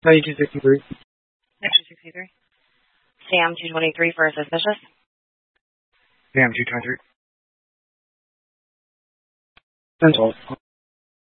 9263. Section 63. Sam 223 for suspicious. Sam 223. Central.